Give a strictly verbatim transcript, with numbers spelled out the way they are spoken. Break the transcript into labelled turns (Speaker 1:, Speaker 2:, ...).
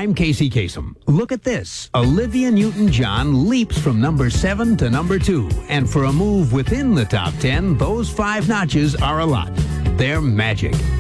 Speaker 1: I'm Casey Kasem. Look at this. Olivia Newton-John leaps from number seven to number two. And for a move within the top ten, those five notches are a lot. They're magic.